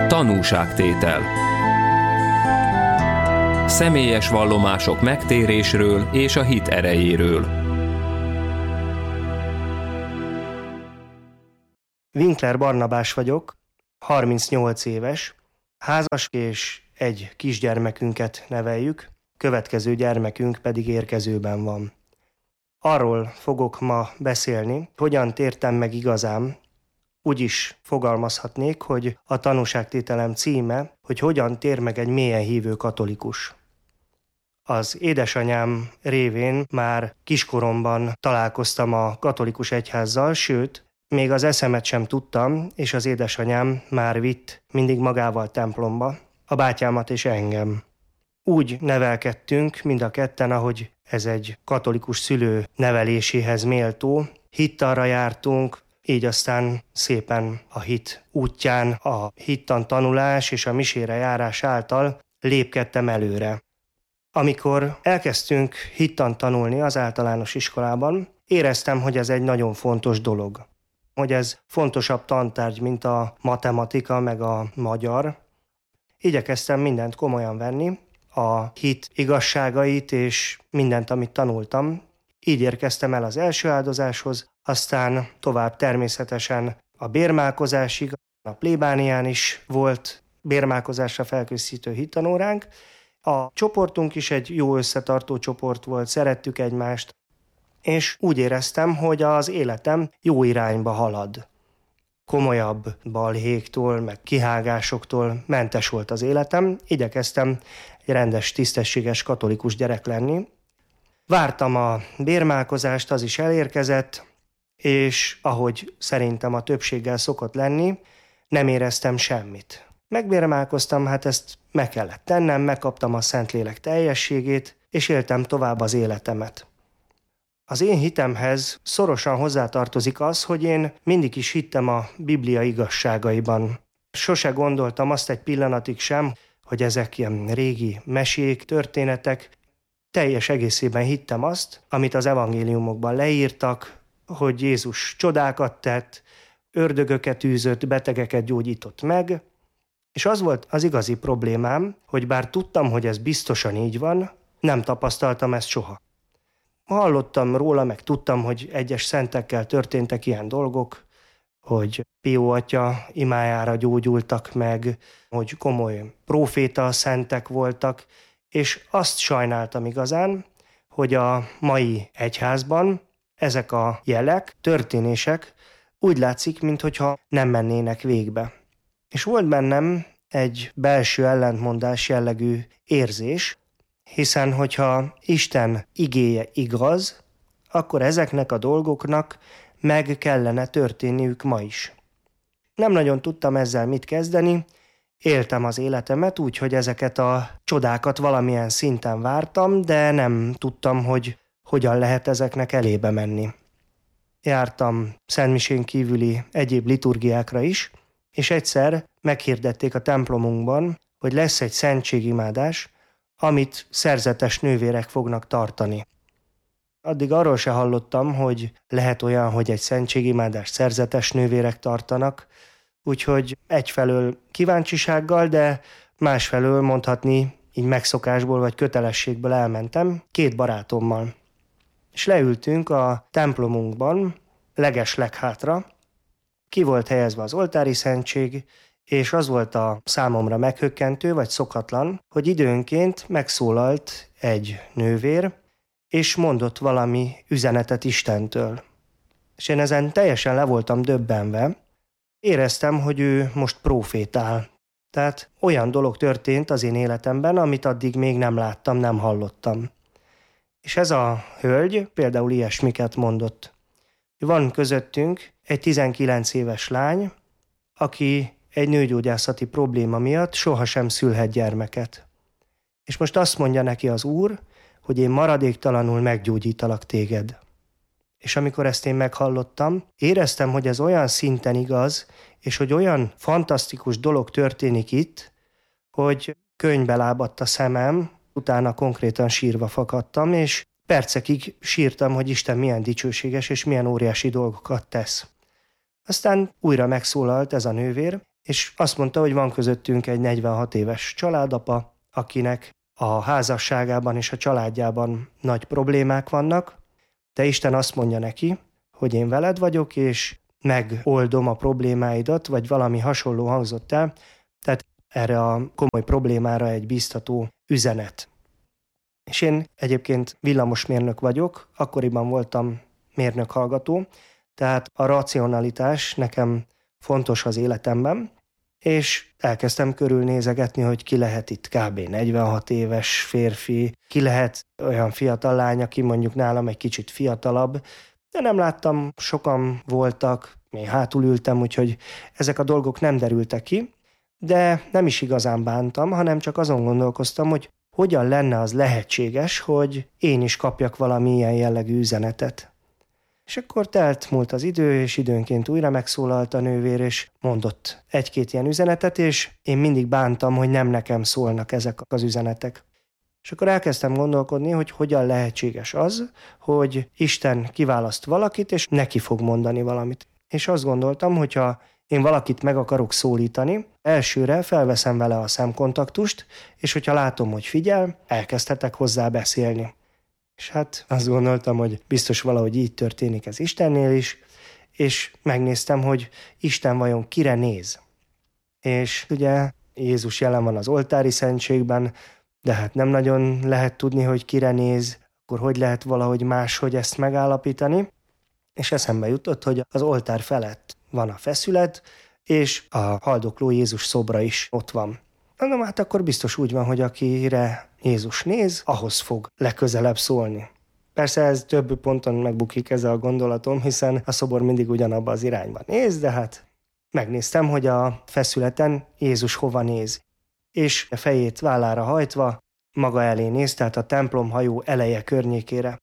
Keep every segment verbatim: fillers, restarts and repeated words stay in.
Tanúságtétel. Személyes vallomások megtérésről és a hit erejéről. Winkler Barnabás vagyok, harmincnyolc éves, házas és egy kisgyermekünket neveljük, következő gyermekünk pedig érkezőben van. Arról fogok ma beszélni, hogyan tértem meg igazán. Úgy is fogalmazhatnék, hogy a tanúságtételem címe, hogy hogyan tér meg egy mélyen hívő katolikus. Az édesanyám révén már kiskoromban találkoztam a katolikus egyházzal, sőt, még az eszemet sem tudtam, és az édesanyám már vitt mindig magával templomba, a bátyámat és engem. Úgy nevelkedtünk mind a ketten, ahogy ez egy katolikus szülő neveléséhez méltó. Hittanra jártunk, így aztán szépen a hit útján, a hittan tanulás és a misére járás által lépkedtem előre. Amikor elkezdtünk hittan tanulni az általános iskolában, éreztem, hogy ez egy nagyon fontos dolog. Hogy ez fontosabb tantárgy, mint a matematika meg a magyar. Igyekeztem mindent komolyan venni, a hit igazságait és mindent, amit tanultam. Így érkeztem el az első áldozáshoz, aztán tovább természetesen a bérmálkozásig, a plébánián is volt bérmálkozásra felkészítő hittanóránk. A csoportunk is egy jó összetartó csoport volt, szerettük egymást, és úgy éreztem, hogy az életem jó irányba halad. Komolyabb balhéktól, meg kihágásoktól mentes volt az életem, igyekeztem egy rendes, tisztességes katolikus gyerek lenni. Vártam a bérmálkozást, az is elérkezett, és ahogy szerintem a többséggel szokott lenni, nem éreztem semmit. Megbérmálkoztam, hát ezt meg kellett tennem, megkaptam a Szentlélek teljességét, és éltem tovább az életemet. Az én hitemhez szorosan hozzátartozik az, hogy én mindig is hittem a Biblia igazságaiban. Sose gondoltam azt egy pillanatig sem, hogy ezek ilyen régi mesék, történetek. Teljes egészében hittem azt, amit az evangéliumokban leírtak, hogy Jézus csodákat tett, ördögöket űzött, betegeket gyógyított meg, és az volt az igazi problémám, hogy bár tudtam, hogy ez biztosan így van, nem tapasztaltam ezt soha. Hallottam róla, meg tudtam, hogy egyes szentekkel történtek ilyen dolgok, hogy Pió atya imájára gyógyultak meg, hogy komoly próféta szentek voltak, és azt sajnáltam igazán, hogy a mai egyházban ezek a jelek, történések úgy látszik, minthogyha nem mennének végbe. És volt bennem egy belső ellentmondás jellegű érzés, hiszen hogyha Isten igéje igaz, akkor ezeknek a dolgoknak meg kellene történniük ma is. Nem nagyon tudtam ezzel mit kezdeni, éltem az életemet úgy, hogy ezeket a csodákat valamilyen szinten vártam, de nem tudtam, hogy hogyan lehet ezeknek elébe menni. Jártam szentmisén kívüli egyéb liturgiákra is, és egyszer meghirdették a templomunkban, hogy lesz egy szentségimádás, amit szerzetes nővérek fognak tartani. Addig arról se hallottam, hogy lehet olyan, hogy egy szentségimádást szerzetes nővérek tartanak, úgyhogy egyfelől kíváncsisággal, de másfelől mondhatni, így megszokásból vagy kötelességből elmentem két barátommal. És leültünk a templomunkban, leges leghátra, ki volt helyezve az oltári szentség, és az volt a számomra meghökkentő vagy szokatlan, hogy időnként megszólalt egy nővér, és mondott valami üzenetet Istentől. És én ezen teljesen le voltam döbbenve, éreztem, hogy ő most prófétál. Tehát olyan dolog történt az én életemben, amit addig még nem láttam, nem hallottam. És ez a hölgy például ilyesmiket mondott. Van közöttünk egy tizenkilenc éves lány, aki egy nőgyógyászati probléma miatt sohasem szülhet gyermeket. És most azt mondja neki az Úr, hogy én maradéktalanul meggyógyítalak téged. És amikor ezt én meghallottam, éreztem, hogy ez olyan szinten igaz, és hogy olyan fantasztikus dolog történik itt, hogy könnybe lábadt a szemem, utána konkrétan sírva fakadtam, és percekig sírtam, hogy Isten milyen dicsőséges és milyen óriási dolgokat tesz. Aztán újra megszólalt ez a nővér, és azt mondta, hogy van közöttünk egy negyvenhat éves családapa, akinek a házasságában és a családjában nagy problémák vannak, de Isten azt mondja neki, hogy én veled vagyok, és megoldom a problémáidat, vagy valami hasonló hangzott el, tehát erre a komoly problémára egy biztató üzenet. És én egyébként villamosmérnök vagyok, akkoriban voltam mérnök-hallgató, tehát a racionalitás nekem fontos az életemben, és elkezdtem körülnézegetni, hogy ki lehet itt kb. negyvenhat éves férfi, ki lehet olyan fiatal lány, aki mondjuk nálam egy kicsit fiatalabb, de nem láttam, sokan voltak, én hátul ültem, úgyhogy ezek a dolgok nem derültek ki, de nem is igazán bántam, hanem csak azon gondolkoztam, hogy hogyan lenne az lehetséges, hogy én is kapjak valami ilyen jellegű üzenetet. És akkor telt múlt az idő, és időnként újra megszólalt a nővér, és mondott egy-két ilyen üzenetet, és én mindig bántam, hogy nem nekem szólnak ezek az üzenetek. És akkor elkezdtem gondolkodni, hogy hogyan lehetséges az, hogy Isten kiválaszt valakit, és neki fog mondani valamit. És azt gondoltam, hogyha én valakit meg akarok szólítani, elsőre felveszem vele a szemkontaktust, és hogyha látom, hogy figyel, elkezdhetek hozzá beszélni. És hát azt gondoltam, hogy biztos valahogy így történik ez Istennél is, és megnéztem, hogy Isten vajon kire néz. És ugye Jézus jelen van az oltári szentségben, de hát nem nagyon lehet tudni, hogy kire néz, akkor hogy lehet valahogy máshogy ezt megállapítani. És eszembe jutott, hogy az oltár felett van a feszület, és a haldokló Jézus szobra is ott van. Mondom, hát akkor biztos úgy van, hogy akire Jézus néz, ahhoz fog legközelebb szólni. Persze ez több ponton megbukik ez a gondolatom, hiszen a szobor mindig ugyanabba az irányba néz, de hát megnéztem, hogy a feszületen Jézus hova néz. És a fejét vállára hajtva maga elé néz, tehát a templom hajó eleje környékére.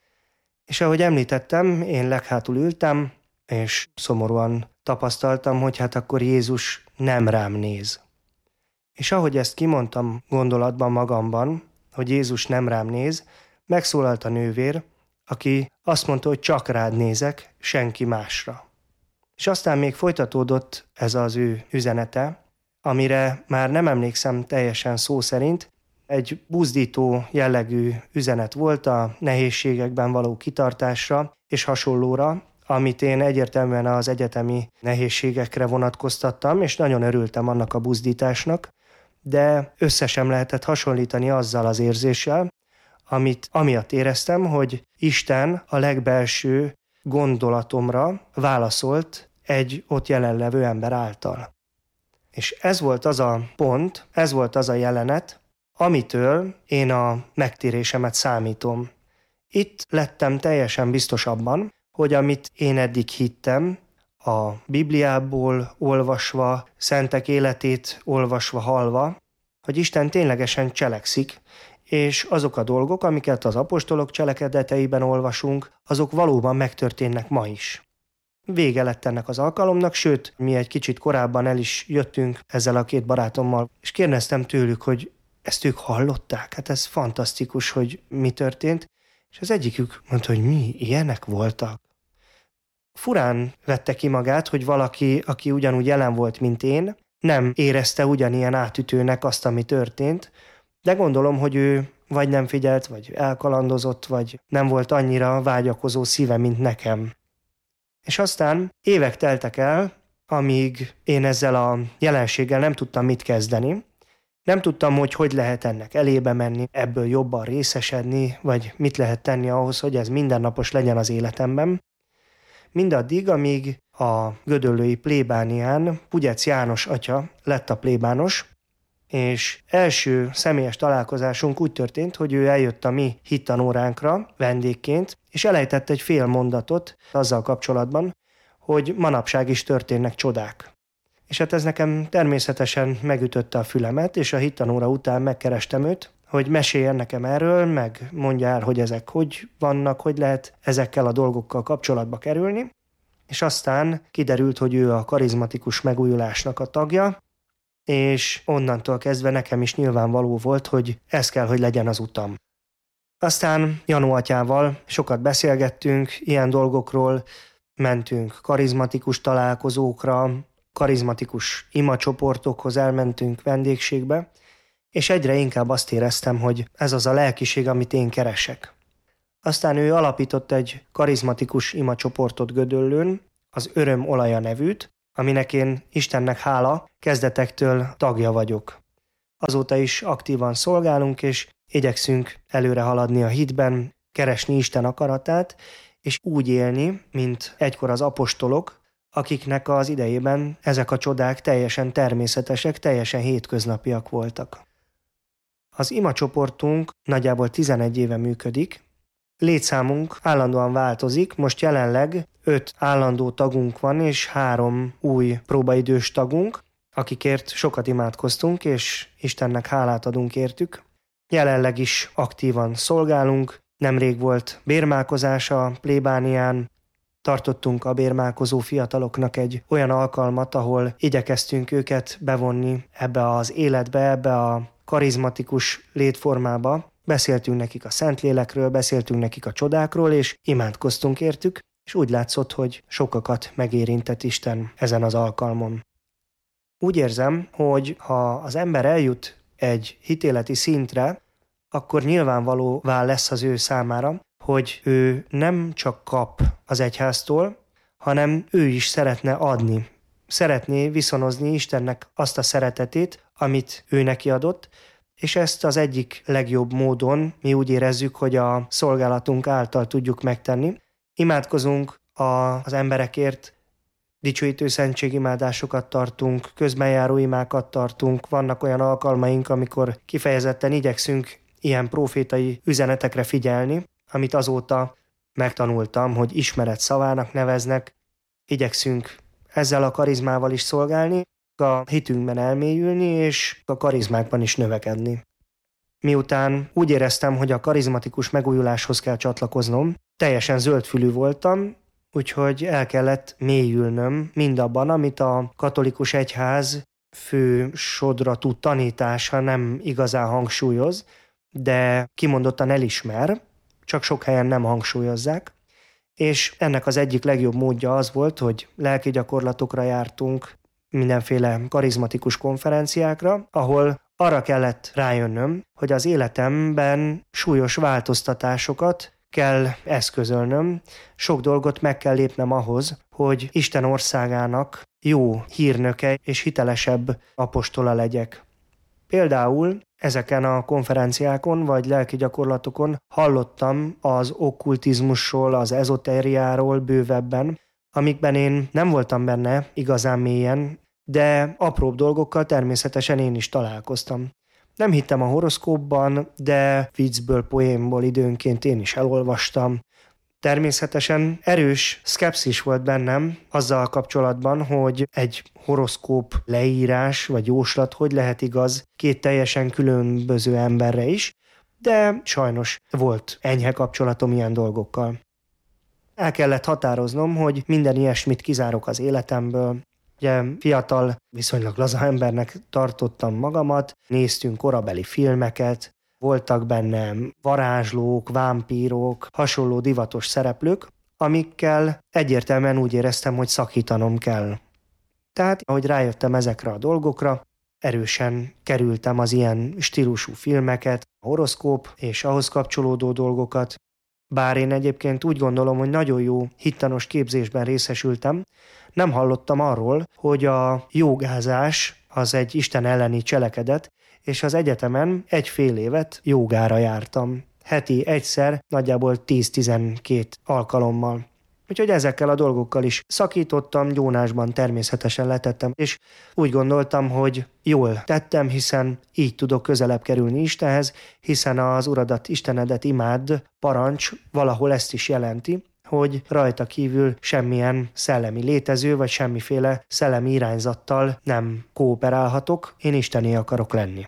És ahogy említettem, én leghátul ültem, és szomorúan tapasztaltam, hogy hát akkor Jézus nem rám néz. És ahogy ezt kimondtam gondolatban magamban, hogy Jézus nem rám néz, megszólalt a nővér, aki azt mondta, hogy csak rád nézek, senki másra. És aztán még folytatódott ez az ő üzenete, amire már nem emlékszem teljesen szó szerint, egy buzdító jellegű üzenet volt a nehézségekben való kitartásra és hasonlóra, amit én egyértelműen az egyetemi nehézségekre vonatkoztattam, és nagyon örültem annak a buzdításnak, de össze sem lehetett hasonlítani azzal az érzéssel, amit amiatt éreztem, hogy Isten a legbelső gondolatomra válaszolt egy ott jelenlevő ember által. És ez volt az a pont, ez volt az a jelenet, amitől én a megtérésemet számítom. Itt lettem teljesen biztos abban, hogy amit én eddig hittem, a Bibliából olvasva, szentek életét olvasva, hallva, hogy Isten ténylegesen cselekszik, és azok a dolgok, amiket az apostolok cselekedeteiben olvasunk, azok valóban megtörténnek ma is. Vége lett ennek az alkalomnak, sőt, mi egy kicsit korábban el is jöttünk ezzel a két barátommal, és kérdeztem tőlük, hogy ezt ők hallották? Hát ez fantasztikus, hogy mi történt. És az egyikük mondta, hogy mi, ilyenek voltak. Furán vette ki magát, hogy valaki, aki ugyanúgy jelen volt, mint én, nem érezte ugyanilyen átütőnek azt, ami történt, de gondolom, hogy ő vagy nem figyelt, vagy elkalandozott, vagy nem volt annyira vágyakozó szíve, mint nekem. És aztán évek teltek el, amíg én ezzel a jelenséggel nem tudtam mit kezdeni. Nem tudtam, hogy hogy lehet ennek elébe menni, ebből jobban részesedni, vagy mit lehet tenni ahhoz, hogy ez mindennapos legyen az életemben. Mindaddig, amíg a gödöllői plébánián Pugyec János atya lett a plébános, és első személyes találkozásunk úgy történt, hogy ő eljött a mi hittanóránkra vendégként, és elejtett egy fél mondatot azzal kapcsolatban, hogy manapság is történnek csodák. És hát ez nekem természetesen megütötte a fülemet, és a hittanóra után megkerestem őt, hogy meséljen nekem erről, meg mondja el, hogy ezek hogy vannak, hogy lehet ezekkel a dolgokkal kapcsolatba kerülni. És aztán kiderült, hogy ő a karizmatikus megújulásnak a tagja, és onnantól kezdve nekem is nyilvánvaló volt, hogy ez kell, hogy legyen az utam. Aztán Janó atyával sokat beszélgettünk ilyen dolgokról, mentünk karizmatikus találkozókra, karizmatikus imacsoportokhoz elmentünk vendégségbe, és egyre inkább azt éreztem, hogy ez az a lelkiség, amit én keresek. Aztán ő alapított egy karizmatikus imacsoportot Gödöllőn, az Öröm olaja nevűt, aminek én Istennek hála kezdetektől tagja vagyok. Azóta is aktívan szolgálunk, és igyekszünk előre haladni a hitben, keresni Isten akaratát, és úgy élni, mint egykor az apostolok, akiknek az idejében ezek a csodák teljesen természetesek, teljesen hétköznapiak voltak. Az imacsoportunk nagyjából tizenegy éve működik, létszámunk állandóan változik, most jelenleg öt állandó tagunk van, és három új próbaidős tagunk, akikért sokat imádkoztunk, és Istennek hálát adunk értük. Jelenleg is aktívan szolgálunk, nemrég volt bérmálkozás a plébánián, tartottunk a bérmálkozó fiataloknak egy olyan alkalmat, ahol igyekeztünk őket bevonni ebbe az életbe, ebbe a karizmatikus létformába. Beszéltünk nekik a Szentlélekről, beszéltünk nekik a csodákról, és imádkoztunk értük, és úgy látszott, hogy sokakat megérintett Isten ezen az alkalmon. Úgy érzem, hogy ha az ember eljut egy hitéleti szintre, akkor nyilvánvalóvá lesz az ő számára, hogy ő nem csak kap az egyháztól, hanem ő is szeretne adni. Szeretné viszonozni Istennek azt a szeretetét, amit ő neki adott, és ezt az egyik legjobb módon mi úgy érezzük, hogy a szolgálatunk által tudjuk megtenni. Imádkozunk az emberekért, dicsőítő szentségimádásokat tartunk, közbenjáró imákat tartunk, vannak olyan alkalmaink, amikor kifejezetten igyekszünk ilyen profétai üzenetekre figyelni, amit azóta megtanultam, hogy ismeret szavának neveznek, igyekszünk ezzel a karizmával is szolgálni, a hitünkben elmélyülni, és a karizmákban is növekedni. Miután úgy éreztem, hogy a karizmatikus megújuláshoz kell csatlakoznom, teljesen zöldfülű voltam, úgyhogy el kellett mélyülnöm mindabban, amit a katolikus egyház fő sodratú tanítása nem igazán hangsúlyoz, de kimondottan elismer, csak sok helyen nem hangsúlyozzák, és ennek az egyik legjobb módja az volt, hogy lelki gyakorlatokra jártunk, mindenféle karizmatikus konferenciákra, ahol arra kellett rájönnöm, hogy az életemben súlyos változtatásokat kell eszközölnöm, sok dolgot meg kell lépnem ahhoz, hogy Isten országának jó hírnöke és hitelesebb apostola legyek. Például ezeken a konferenciákon vagy lelki gyakorlatokon hallottam az okkultizmusról, az ezotériáról bővebben, amikben én nem voltam benne igazán mélyen, de apróbb dolgokkal természetesen én is találkoztam. Nem hittem a horoszkópban, de viccből, poénból időnként én is elolvastam. Természetesen erős szkepszis volt bennem azzal kapcsolatban, hogy egy horoszkóp leírás vagy jóslat hogy lehet igaz két teljesen különböző emberre is, de sajnos volt enyhe kapcsolatom ilyen dolgokkal. El kellett határoznom, hogy minden ilyesmit kizárok az életemből. Ugye fiatal, viszonylag laza embernek tartottam magamat, néztünk korabeli filmeket, voltak bennem varázslók, vámpírok, hasonló divatos szereplők, amikkel egyértelműen úgy éreztem, hogy szakítanom kell. Tehát, ahogy rájöttem ezekre a dolgokra, erősen kerültem az ilyen stílusú filmeket, a horoszkóp és ahhoz kapcsolódó dolgokat. Bár én egyébként úgy gondolom, hogy nagyon jó hittanos képzésben részesültem, nem hallottam arról, hogy a jógázás az egy Isten elleni cselekedet, és az egyetemen egy fél évet jógára jártam. Heti egyszer, nagyjából tíz-tizenkét alkalommal. Úgyhogy ezekkel a dolgokkal is szakítottam, gyónásban természetesen letettem, és úgy gondoltam, hogy jól tettem, hiszen így tudok közelebb kerülni Istenhez, hiszen az Uradat, Istenedet imádd parancs valahol ezt is jelenti, hogy rajta kívül semmilyen szellemi létező, vagy semmiféle szellemi irányzattal nem kooperálhatok, én isteni akarok lenni.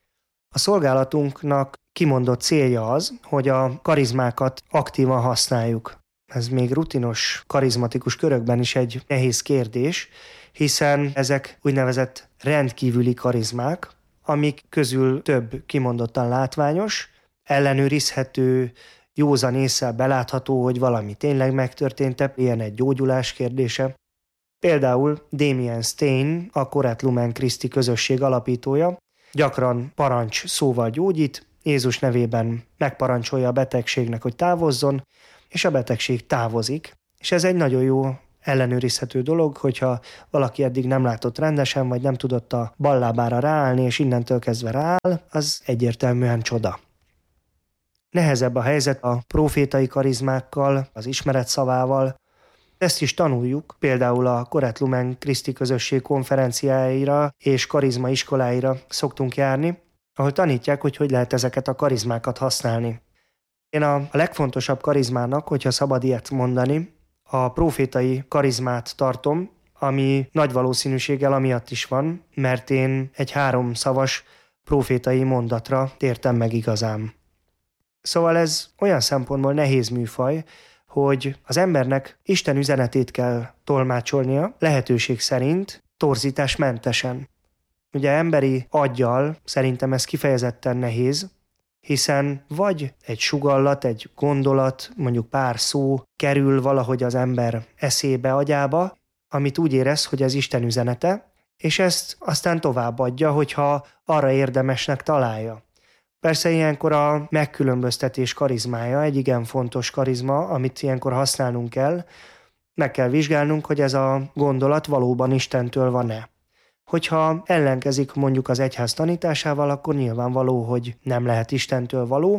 A szolgálatunknak kimondott célja az, hogy a karizmákat aktívan használjuk. Ez még rutinos, karizmatikus körökben is egy nehéz kérdés, hiszen ezek úgynevezett rendkívüli karizmák, amik közül több kimondottan látványos, ellenőrizhető, józan ésszel belátható, hogy valami tényleg megtörtént, ilyen egy gyógyulás kérdése. Például Damien Stein, a Coret Lumen Christi közösség alapítója, gyakran parancs szóval gyógyít, Jézus nevében megparancsolja a betegségnek, hogy távozzon, és a betegség távozik. És ez egy nagyon jó ellenőrizhető dolog, hogyha valaki eddig nem látott rendesen, vagy nem tudott a bal lábára ráállni, és innentől kezdve rááll, az egyértelműen csoda. Nehezebb a helyzet a profétai karizmákkal, az ismeret szavával. Ezt is tanuljuk, például a Coret Lumen Christi közösség konferenciáira és karizma iskoláira szoktunk járni, ahol tanítják, hogy hogy lehet ezeket a karizmákat használni. Én a legfontosabb karizmának, hogyha szabad ilyet mondani, a profétai karizmát tartom, ami nagy valószínűséggel amiatt is van, mert én egy háromszavas profétai mondatra tértem meg igazán. Szóval ez olyan szempontból nehéz műfaj, hogy az embernek Isten üzenetét kell tolmácsolnia, lehetőség szerint, torzításmentesen. Ugye emberi aggyal szerintem ez kifejezetten nehéz, hiszen vagy egy sugallat, egy gondolat, mondjuk pár szó kerül valahogy az ember eszébe, agyába, amit úgy érez, hogy ez Isten üzenete, és ezt aztán továbbadja, hogyha arra érdemesnek találja. Persze ilyenkor a megkülönböztetés karizmája egy igen fontos karizma, amit ilyenkor használnunk kell. Meg kell vizsgálnunk, hogy ez a gondolat valóban Istentől van-e. Hogyha ellenkezik mondjuk az egyház tanításával, akkor nyilvánvaló, hogy nem lehet Istentől való,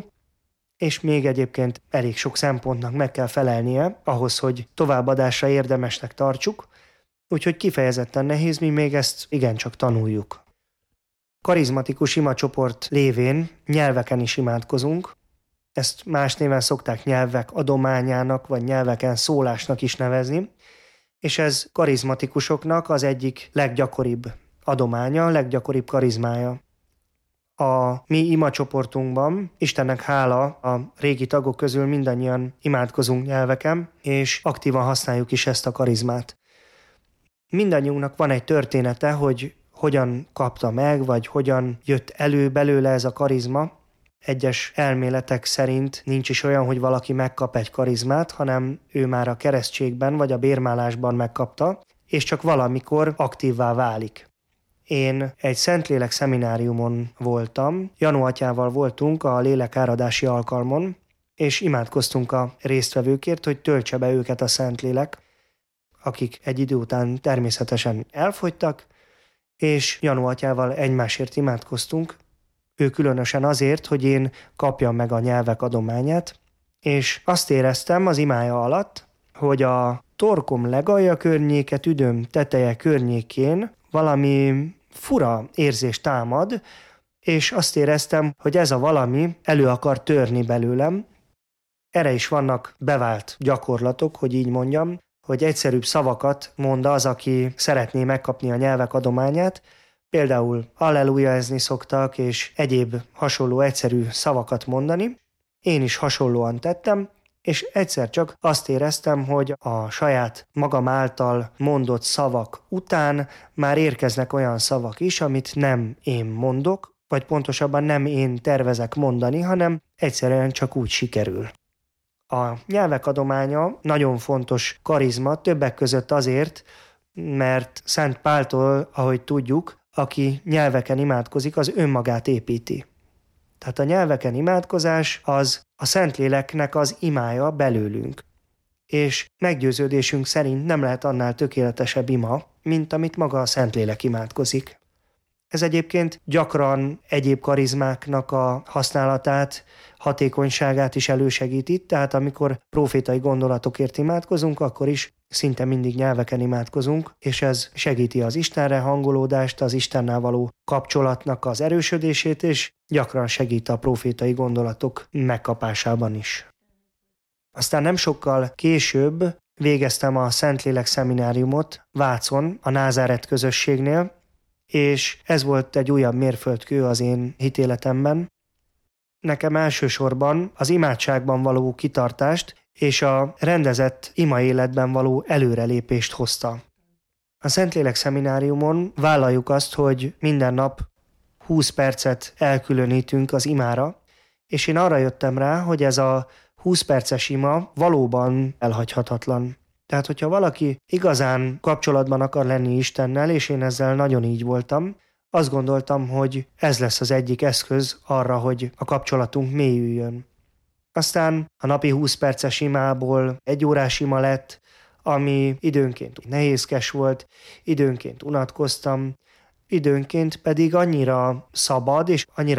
és még egyébként elég sok szempontnak meg kell felelnie ahhoz, hogy továbbadásra érdemesnek tartsuk, úgyhogy kifejezetten nehéz, mi még ezt igencsak tanuljuk. Karizmatikus imacsoport lévén nyelveken is imádkozunk, ezt más néven szokták nyelvek adományának, vagy nyelveken szólásnak is nevezni, és ez karizmatikusoknak az egyik leggyakoribb adománya, leggyakoribb karizmája. A mi imacsoportunkban, Istennek hála, a régi tagok közül mindannyian imádkozunk nyelveken, és aktívan használjuk is ezt a karizmát. Mindannyiunknak van egy története, hogy hogyan kapta meg, vagy hogyan jött elő belőle ez a karizma. Egyes elméletek szerint nincs is olyan, hogy valaki megkap egy karizmát, hanem ő már a keresztségben vagy a bérmálásban megkapta, és csak valamikor aktívvá válik. Én egy Szentlélek szemináriumon voltam, Janu atyával voltunk a lélekáradási alkalmon, és imádkoztunk a résztvevőkért, hogy töltse be őket a Szentlélek, akik egy idő után természetesen elfogytak, és Janu atyával egymásért imádkoztunk, ő különösen azért, hogy én kapjam meg a nyelvek adományát, és azt éreztem az imája alatt, hogy a torkom legalja környéke, tüdőm teteje környékén valami fura érzés támad, és azt éreztem, hogy ez a valami elő akar törni belőlem. Erre is vannak bevált gyakorlatok, hogy így mondjam, hogy egyszerűbb szavakat mond az, aki szeretné megkapni a nyelvek adományát, például allelujaezni szoktak, és egyéb hasonló egyszerű szavakat mondani. Én is hasonlóan tettem, és egyszer csak azt éreztem, hogy a saját magam által mondott szavak után már érkeznek olyan szavak is, amit nem én mondok, vagy pontosabban nem én tervezek mondani, hanem egyszerűen csak úgy sikerül. A nyelvek adománya nagyon fontos karizma, többek között azért, mert Szent Páltól, ahogy tudjuk, aki nyelveken imádkozik, az önmagát építi. Tehát a nyelveken imádkozás az a Szentléleknek az imája belőlünk. És meggyőződésünk szerint nem lehet annál tökéletesebb ima, mint amit maga a Szentlélek imádkozik. Ez egyébként gyakran egyéb karizmáknak a használatát, hatékonyságát is elősegíti, tehát amikor profétai gondolatokért imádkozunk, akkor is szinte mindig nyelveken imádkozunk, és ez segíti az Istenre hangolódást, az Istennel való kapcsolatnak az erősödését, és gyakran segít a profétai gondolatok megkapásában is. Aztán nem sokkal később végeztem a Szentlélek szemináriumot Vácon, a Názáret közösségnél, és ez volt egy újabb mérföldkő az én hitéletemben. Nekem elsősorban az imádságban való kitartást és a rendezett imaéletben való előrelépést hozta. A Szentlélek szemináriumon vállaljuk azt, hogy minden nap húsz percet elkülönítünk az imára, és én arra jöttem rá, hogy ez a húsz perces ima valóban elhagyhatatlan. Tehát, hogyha valaki igazán kapcsolatban akar lenni Istennel, és én ezzel nagyon így voltam, azt gondoltam, hogy ez lesz az egyik eszköz arra, hogy a kapcsolatunk mélyüljön. Aztán a napi húsz perces imából egy órás ima lett, ami időnként nehézkes volt, időnként unatkoztam, időnként pedig annyira szabad és annyira